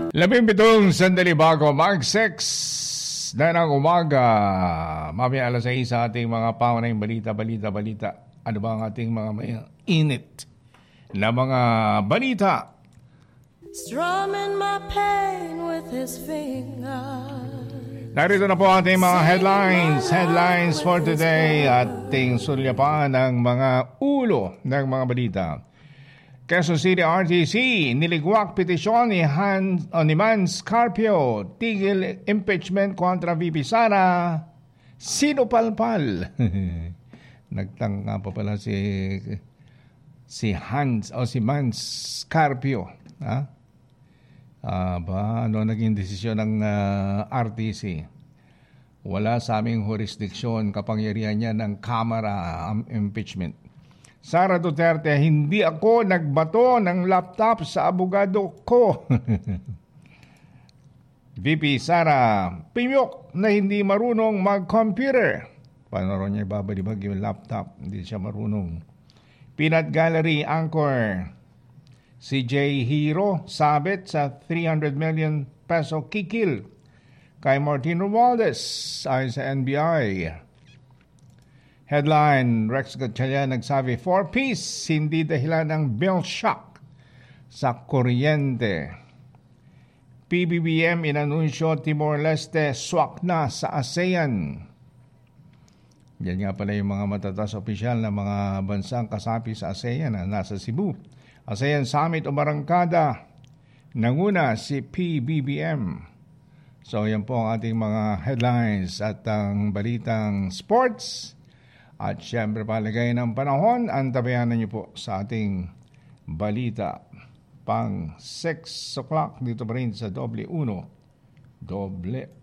17 sandali bago mag-6 na ng umaga. Mamaya alas 6 sa ating mga paunahing balita. Ano ba ang ating mga init na mga balita? Strumming my pain with his fingers. Narito na po ating mga headlines for today. Ating sulyapan ng mga ulo ng mga balita. Quezon City RTC, niligwak petisyon ni Mans Carpio, tigil impeachment kontra VP Sara, sinupalpal. Nagtanga pa pala si Mans Carpio. Ano naging desisyon ng RTC? Wala sa aming jurisdiksyon, kapangyarihan niya ng Kamara ang impeachment. Sara Duterte, hindi ako nagbato ng laptop sa abogado ko. VP Sara, pimyok na hindi marunong mag-computer. Paano rin niya ibabalibag yung laptop? Hindi siya marunong. Peanut Gallery anchor CJ Hero, sabit sa 300 million peso kikil kay Martin Romualdez ay sa NBI. Headline, Rex Gatchalian nagsabi, 4 peace, hindi dahilan ng bill shock sa kuryente. PBBM inanunsyo Timor-Leste swak na sa ASEAN. Yan nga pala yung mga matatas opisyal na mga bansang kasapi sa ASEAN na nasa Cebu. ASEAN Summit o Barangkada, nanguna si PBBM. So yan po ang ating mga headlines at ang balitang sports. At syempre palagay ng panahon, antabayanan niyo po sa ating balita pang 6 o'clock dito pa rin sa Doble 1, Doble